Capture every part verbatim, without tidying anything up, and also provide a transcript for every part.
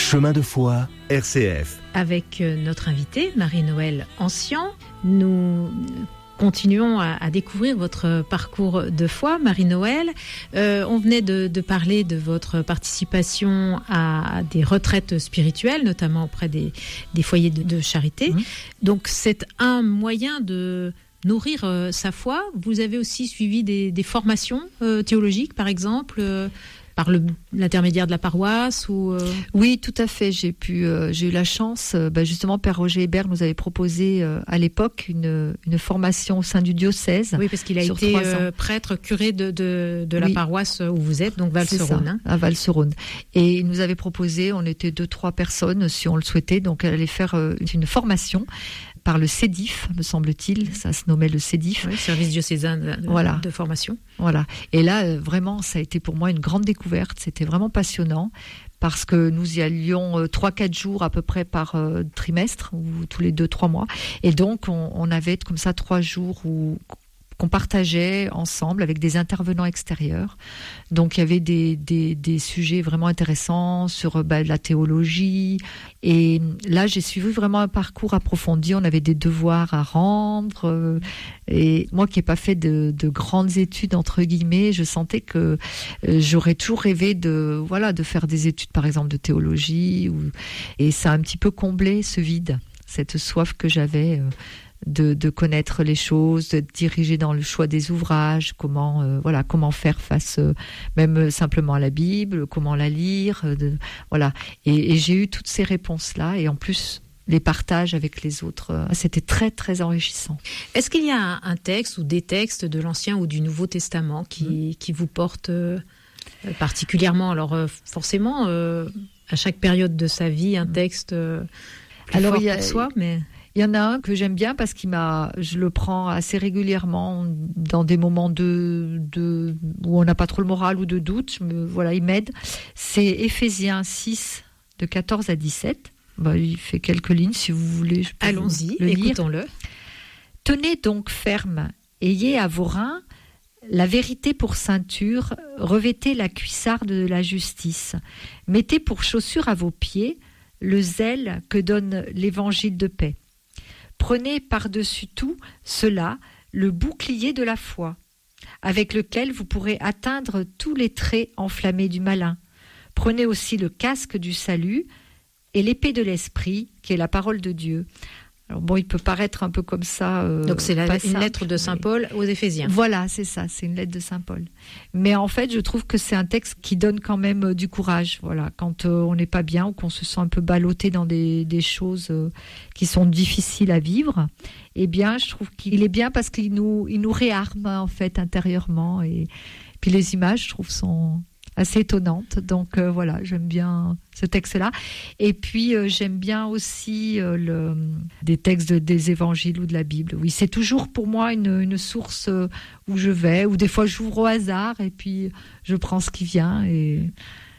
Chemin de foi, R C F. Avec notre invitée, Marie-Noëlle Ancien, nous continuons à, à découvrir votre parcours de foi, Marie-Noëlle. Euh, on venait de, de parler de votre participation à des retraites spirituelles, notamment auprès des, des foyers de, de charité. Mmh. Donc c'est un moyen de nourrir euh, sa foi. Vous avez aussi suivi des, des formations euh, théologiques, par exemple euh, par le, l'intermédiaire de la paroisse ou euh... Oui, tout à fait. J'ai pu, euh, j'ai eu la chance. Euh, bah justement, Père Roger Hébert nous avait proposé euh, à l'époque une, une formation au sein du diocèse. Oui, parce qu'il a été euh, prêtre, curé de, de, de la oui. paroisse où vous êtes, donc Val-Serône. Hein. À Val-Serône. Et il nous avait proposé, on était deux, trois personnes, si on le souhaitait, donc elle allait faire euh, une formation par le C E D I F, me semble-t-il, ça se nommait le C E D I F. Oui, service diocésain de, voilà. de formation. Voilà. Et là, vraiment, ça a été pour moi une grande découverte. C'était vraiment passionnant parce que nous y allions trois, quatre jours à peu près par euh, trimestre ou tous les deux, trois mois. Et donc, on, on avait comme ça trois jours où qu'on partageait ensemble avec des intervenants extérieurs. Donc il y avait des, des, des sujets vraiment intéressants sur bah, la théologie. Et là, j'ai suivi vraiment un parcours approfondi. On avait des devoirs à rendre. Et moi qui n'ai pas fait de, de grandes études, entre guillemets, je sentais que j'aurais toujours rêvé de, voilà, de faire des études, par exemple, de théologie. Ou... Et ça a un petit peu comblé ce vide, cette soif que j'avais De, de connaître les choses, de diriger dans le choix des ouvrages, comment euh, voilà comment faire face euh, même simplement à la Bible, comment la lire, euh, de, voilà. Et, et j'ai eu toutes ces réponses là, et en plus les partages avec les autres, euh, c'était très très enrichissant. Est-ce qu'il y a un, un texte ou des textes de l'Ancien ou du Nouveau Testament qui mmh. qui vous portent euh, particulièrement? Alors euh, forcément, euh, à chaque période de sa vie, un texte euh, plus Alors fort il y a, pour soi, mais il y en a un que j'aime bien parce qu'il m'a, je le prends assez régulièrement dans des moments de, de où on n'a pas trop le moral ou de doute. Je me, voilà, il m'aide. C'est Éphésiens six, de quatorze à dix-sept. Bah, il fait quelques lignes si vous voulez. Je peux Allons-y, le lire. Écoutons-le. Tenez donc ferme, ayez à vos reins la vérité pour ceinture, revêtez la cuissarde de la justice, mettez pour chaussure à vos pieds le zèle que donne l'évangile de paix. Prenez par-dessus tout cela le bouclier de la foi, avec lequel vous pourrez atteindre tous les traits enflammés du malin. Prenez aussi le casque du salut et l'épée de l'esprit, qui est la parole de Dieu. Alors bon, il peut paraître un peu comme ça. Euh, Donc c'est la, une simple, lettre de Saint Paul aux Éphésiens. Voilà, c'est ça, c'est une lettre de Saint Paul. Mais en fait, je trouve que c'est un texte qui donne quand même euh, du courage. Voilà, quand euh, on n'est pas bien ou qu'on se sent un peu ballotté dans des, des choses euh, qui sont difficiles à vivre, eh bien, je trouve qu'il est bien parce qu'il nous, il nous réarme en fait intérieurement. Et puis les images, je trouve, sont assez étonnante, donc euh, voilà, j'aime bien ce texte-là. Et puis euh, j'aime bien aussi euh, le, des textes de, des évangiles ou de la Bible. Oui, c'est toujours pour moi une, une source euh, où je vais, ou des fois j'ouvre au hasard et puis je prends ce qui vient. Et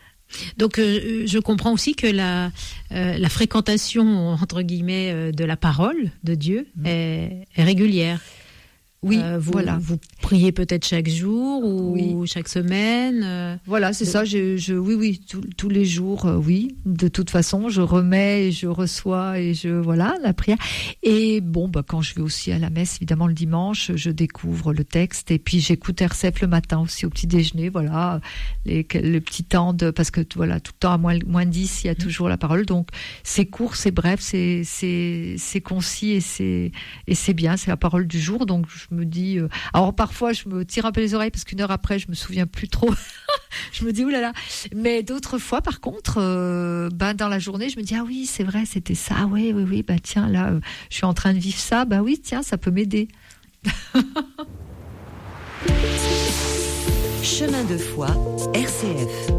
donc euh, je comprends aussi que la, euh, la fréquentation entre guillemets euh, de la parole de Dieu mmh. est, est régulière. Oui, euh, vous, voilà. Vous priez peut-être chaque jour ou oui. chaque semaine euh, Voilà, c'est de... ça. Je, je, oui, oui, tout, tous les jours, euh, oui. De toute façon, je remets et je reçois et je voilà la prière. Et bon, bah quand je vais aussi à la messe, évidemment le dimanche, je découvre le texte et puis j'écoute R C F le matin aussi au petit déjeuner. Voilà, les, le petit temps de parce que voilà tout le temps à moins moins dix, il y a toujours la parole. Donc c'est court, c'est bref, c'est c'est c'est concis et c'est et c'est bien. C'est la parole du jour. Donc je me dis, euh, alors parfois je me tire un peu les oreilles parce qu'une heure après je me souviens plus trop. Je me dis oulala. Mais d'autres fois, par contre, euh, ben dans la journée, je me dis ah oui c'est vrai c'était ça. Ah oui oui oui bah tiens là euh, je suis en train de vivre ça. Bah oui tiens ça peut m'aider. Chemin de foi, R C F.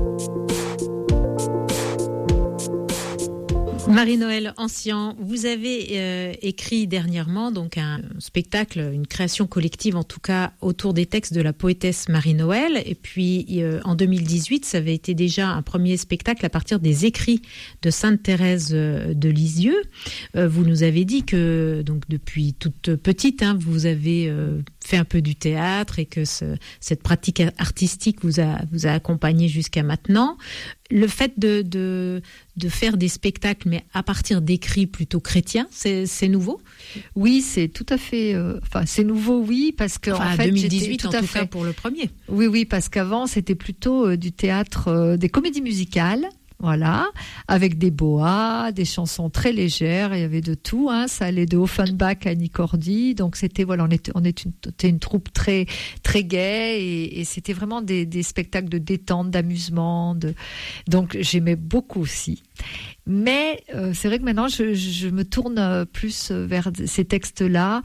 Marie-Noëlle Ancien, vous avez euh, écrit dernièrement donc un spectacle, une création collective en tout cas autour des textes de la poétesse Marie-Noëlle. Et puis euh, en deux mille dix-huit, ça avait été déjà un premier spectacle à partir des écrits de Sainte Thérèse de Lisieux. Euh, vous nous avez dit que donc depuis toute petite, hein, vous avez euh, fait un peu du théâtre et que ce, cette pratique artistique vous a, vous a accompagné jusqu'à maintenant. Le fait de, de, de faire des spectacles, mais à partir d'écrits plutôt chrétiens, c'est, c'est nouveau ? Oui, c'est tout à fait... Euh, enfin, c'est nouveau, oui, parce que enfin, en fait, deux mille dix-huit, tout en à tout fait... cas, pour le premier. Oui, oui, parce qu'avant, c'était plutôt euh, du théâtre, euh, des comédies musicales. Voilà, avec des boas, des chansons très légères, il y avait de tout, hein, ça allait de Offenbach à Annie Cordy, donc c'était voilà, on était, on était une, était une troupe très très gaie et, et c'était vraiment des, des spectacles de détente, d'amusement, de... donc j'aimais beaucoup aussi. Mais euh, c'est vrai que maintenant je, je me tourne plus vers ces textes-là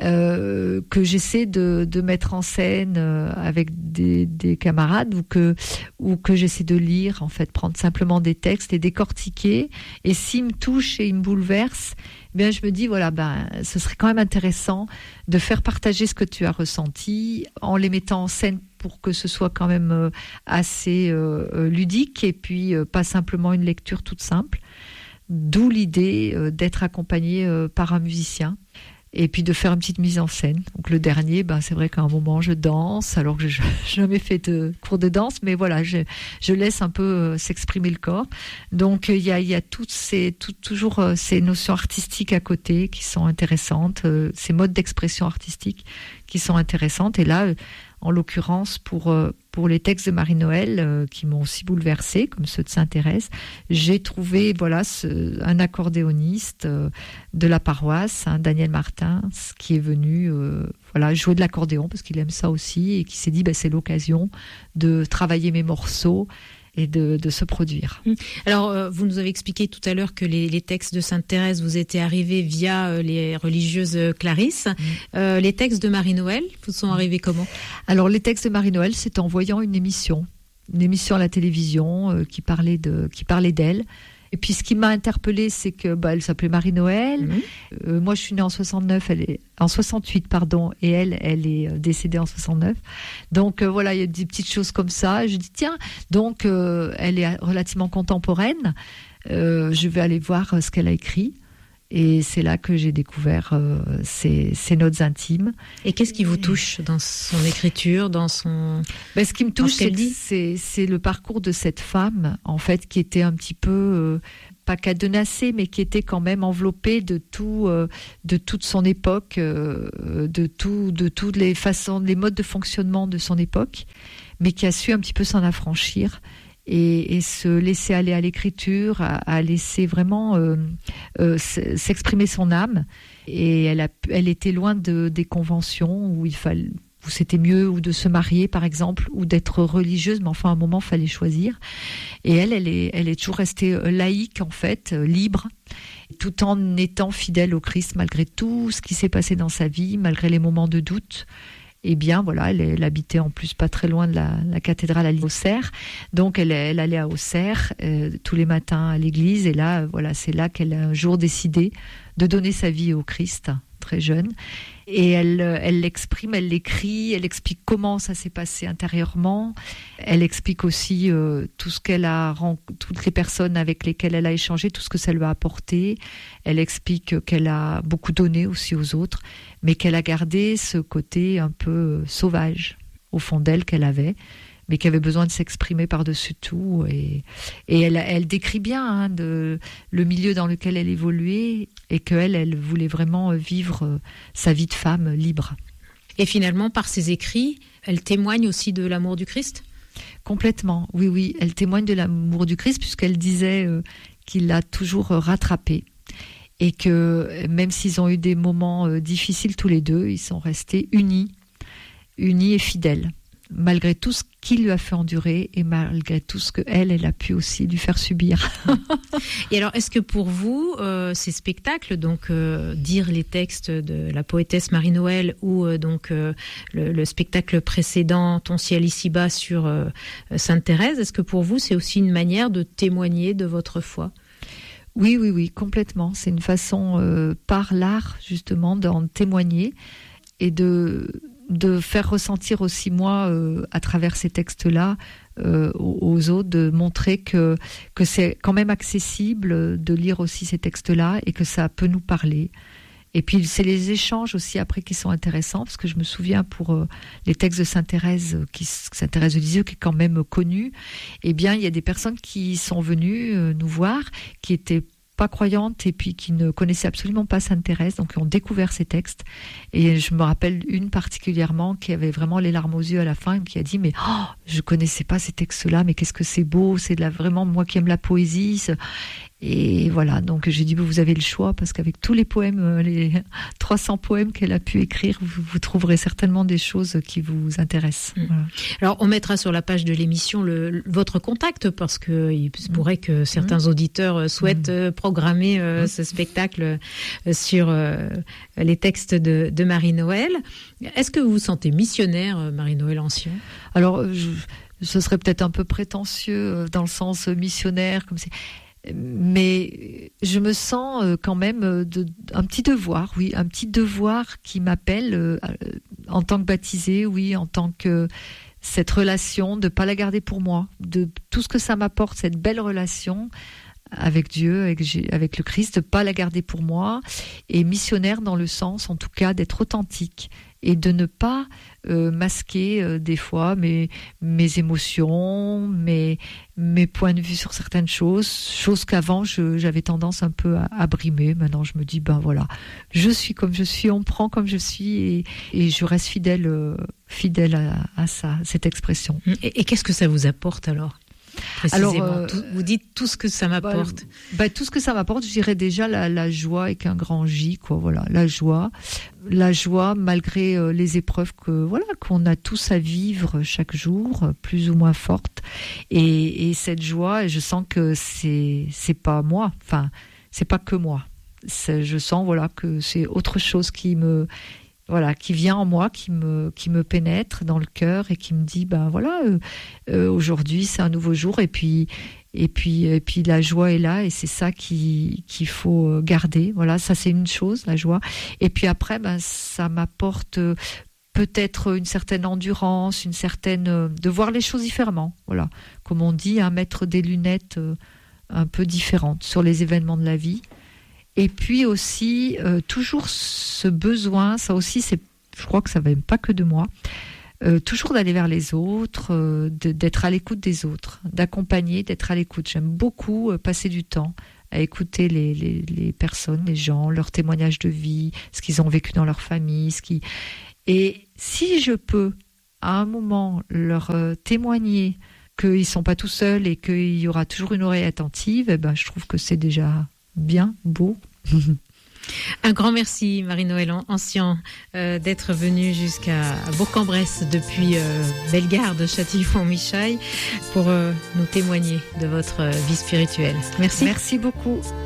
euh, que j'essaie de, de mettre en scène euh, avec des, des camarades ou que ou que j'essaie de lire, en fait, prendre simplement des textes et décortiquer. Et s'ils me touchent et ils me bouleversent, eh bien je me dis voilà, ben ce serait quand même intéressant de faire partager ce que tu as ressenti en les mettant en scène pour que ce soit quand même euh, assez euh, ludique et puis euh, pas simplement une lecture toute simple. D'où l'idée euh, d'être accompagné euh, par un musicien et puis de faire une petite mise en scène. Donc le dernier, ben, c'est vrai qu'à un moment je danse alors que je n'ai jamais fait de cours de danse, mais voilà, je, je laisse un peu euh, s'exprimer le corps. Donc il y a, y a toutes ces, tout, toujours euh, ces notions artistiques à côté qui sont intéressantes, euh, ces modes d'expression artistique qui sont intéressantes. Et là, euh, en l'occurrence, pour, euh, pour les textes de Marie-Noël euh, qui m'ont aussi bouleversée, comme ceux de Sainte-Thérèse, j'ai trouvé voilà, ce, un accordéoniste euh, de la paroisse, hein, Daniel Martin, qui est venu euh, voilà, jouer de l'accordéon, parce qu'il aime ça aussi, et qui s'est dit bah, c'est l'occasion de travailler mes morceaux et de, de se produire. Alors, euh, vous nous avez expliqué tout à l'heure que les, les textes de Sainte-Thérèse vous étaient arrivés via euh, les religieuses Clarisse. Mmh. Euh, les textes de Marie-Noël vous sont arrivés comment ? Alors, les textes de Marie-Noël, c'est en voyant une émission, une émission à la télévision euh, qui parlait de, qui parlait d'elle. Et puis, ce qui m'a interpellée, c'est que bah, elle s'appelait Marie-Noël. Mmh. Euh, moi, je suis née en soixante-neuf, elle est en soixante-huit, pardon, et elle, elle est décédée en soixante-neuf. Donc euh, voilà, il y a des petites choses comme ça. Je dis tiens, donc euh, elle est relativement contemporaine. Euh, je vais aller voir ce qu'elle a écrit. Et c'est là que j'ai découvert euh, ses, ses notes intimes. Et qu'est-ce qui vous touche dans son écriture, dans son... Ben, ce qui me touche, c'est, c'est, c'est le parcours de cette femme, en fait, qui était un petit peu, euh, pas cadenassée, mais qui était quand même enveloppée de tout, euh, de toute son époque, euh, de tout, de toutes les façons, les modes de fonctionnement de son époque, mais qui a su un petit peu s'en affranchir. Et, et se laisser aller à l'écriture, à, à laisser vraiment euh, euh, s'exprimer son âme. Et elle, a, elle était loin de, des conventions où il fallait, où c'était mieux ou de se marier, par exemple, ou d'être religieuse, mais enfin, à un moment, il fallait choisir. Et elle, elle est, elle est toujours restée laïque, en fait, libre, tout en étant fidèle au Christ, malgré tout ce qui s'est passé dans sa vie, malgré les moments de doute. Eh bien, voilà, elle, elle habitait en plus pas très loin de la, la cathédrale à Auxerre. Donc, elle, elle allait à Auxerre euh, tous les matins à l'église. Et là, voilà, c'est là qu'elle a un jour décidé de donner sa vie au Christ, très jeune. Et elle, elle l'exprime, elle l'écrit, elle explique comment ça s'est passé intérieurement. Elle explique aussi euh, tout ce qu'elle a, toutes les personnes avec lesquelles elle a échangé, tout ce que ça lui a apporté. Elle explique qu'elle a beaucoup donné aussi aux autres, mais qu'elle a gardé ce côté un peu sauvage au fond d'elle qu'elle avait, mais qui avait besoin de s'exprimer par-dessus tout. Et, et elle, elle décrit bien hein, de, le milieu dans lequel elle évoluait et qu'elle, elle voulait vraiment vivre sa vie de femme libre. Et finalement, par ses écrits, elle témoigne aussi de l'amour du Christ ? Complètement, oui, oui. Elle témoigne de l'amour du Christ puisqu'elle disait euh, qu'il l'a toujours rattrapée. Et que même s'ils ont eu des moments euh, difficiles tous les deux, ils sont restés unis, unis et fidèles. Malgré tout ce qu'il lui a fait endurer et malgré tout ce qu'elle, elle a pu aussi lui faire subir. Et alors, est-ce que pour vous, euh, ces spectacles, donc euh, dire les textes de la poétesse Marie-Noël ou euh, donc euh, le, le spectacle précédent, Ton ciel ici-bas sur euh, Sainte-Thérèse, est-ce que pour vous, c'est aussi une manière de témoigner de votre foi ? Oui, oui, oui, complètement. C'est une façon, euh, par l'art, justement, d'en témoigner et de... de faire ressentir aussi moi euh, à travers ces textes-là euh, aux autres, de montrer que, que c'est quand même accessible de lire aussi ces textes-là et que ça peut nous parler Et puis c'est les échanges aussi après qui sont intéressants, parce que je me souviens pour euh, les textes de Sainte Thérèse, qui Sainte Thérèse de Lisieux, qui est quand même connue, eh bien il y a des personnes qui sont venues euh, nous voir, qui étaient pas croyantes et puis qui ne connaissaient absolument pas Sainte Thérèse, donc qui ont découvert ces textes. Et je me rappelle une particulièrement qui avait vraiment les larmes aux yeux à la fin, qui a dit mais oh, je connaissais pas ces textes-là, mais qu'est-ce que c'est beau, c'est de la, vraiment moi qui aime la poésie. Et voilà, donc j'ai dit vous avez le choix, parce qu'avec tous les poèmes, les trois cents poèmes qu'elle a pu écrire, vous, vous trouverez certainement des choses qui vous intéressent. Mmh. Voilà. Alors on mettra sur la page de l'émission le, votre contact, parce que il se pourrait que certains mmh. auditeurs souhaitent mmh. programmer euh, mmh. ce spectacle sur euh, les textes de, de Marie-Noël. Est-ce que vous vous sentez missionnaire, Marie-Noël Ancien ? Alors je, ce serait peut-être un peu prétentieux dans le sens missionnaire, comme c'est... Mais je me sens quand même de, un petit devoir, oui, un petit devoir qui m'appelle euh, en tant que baptisée, oui, en tant que cette relation, de pas la garder pour moi, de tout ce que ça m'apporte, cette belle relation avec Dieu, avec, avec le Christ, de pas la garder pour moi, et missionnaire dans le sens, en tout cas, d'être authentique et de ne pas euh, masquer euh, des fois mes, mes émotions, mes, mes points de vue sur certaines choses, choses qu'avant je, j'avais tendance un peu à, à brimer. Maintenant je me dis, ben voilà, je suis comme je suis, on me prend comme je suis, et, et je reste fidèle, euh, fidèle à, à ça, cette expression. Et, et qu'est-ce que ça vous apporte alors ? Alors, euh, tout, vous dites tout ce que ça m'apporte. Bah, bah, tout ce que ça m'apporte, je dirais déjà la, la joie avec un grand J, quoi. Voilà, la joie, la joie malgré euh, les épreuves que voilà qu'on a tous à vivre chaque jour, plus ou moins fortes. Et, et cette joie, je sens que c'est c'est pas moi. Enfin, c'est pas que moi. C'est, je sens voilà que c'est autre chose qui me Voilà, qui vient en moi, qui me qui me pénètre dans le cœur et qui me dit ben voilà euh, euh, aujourd'hui c'est un nouveau jour, et puis et puis et puis la joie est là, et c'est ça qui qu'il faut garder. Voilà, ça c'est une chose, la joie. Et puis après ben ça m'apporte peut-être une certaine endurance, une certaine de voir les choses différemment. Voilà, comme on dit, hein, mettre des lunettes un peu différentes sur les événements de la vie. Et puis aussi, euh, toujours ce besoin, ça aussi, c'est, je crois que ça ne vient pas que de moi, euh, toujours d'aller vers les autres, euh, de, d'être à l'écoute des autres, d'accompagner, d'être à l'écoute. J'aime beaucoup euh, passer du temps à écouter les, les, les personnes, les gens, leurs témoignages de vie, ce qu'ils ont vécu dans leur famille. Ce qui... Et si je peux, à un moment, leur euh, témoigner qu'ils ne sont pas tout seuls et qu'il y aura toujours une oreille attentive, eh ben, je trouve que c'est déjà... bien, beau. Un grand merci, Marie-Noël Ancien, euh, d'être venue jusqu'à Bourg-en-Bresse depuis euh, Bellegarde, Châtillon-Michaille, pour euh, nous témoigner de votre vie spirituelle. Merci. Merci beaucoup.